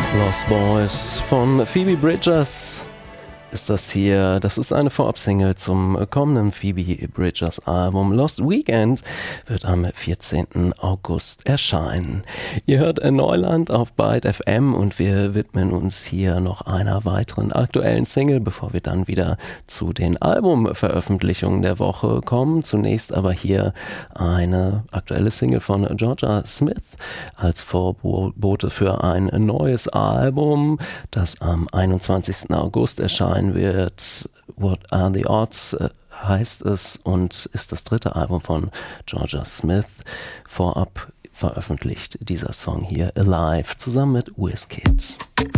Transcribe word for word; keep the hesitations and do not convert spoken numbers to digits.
Lost Boys von Phoebe Bridgers ist das hier. Das ist eine Vorabsingle zum kommenden Phoebe Bridgers Album. Lost Weekend wird am vierzehnten August erscheinen. Ihr hört Neuland auf Byte F M und wir widmen uns hier noch einer weiteren aktuellen Single, bevor wir dann wieder zu den Albumveröffentlichungen der Woche kommen. Zunächst aber hier eine aktuelle Single von Jorja Smith als Vorbote für ein neues Album, das am einundzwanzigsten August erscheint wird. What Are the Odds heißt es und ist das dritte Album von Jorja Smith. Vorab veröffentlicht dieser Song hier Alive zusammen mit Wizkid.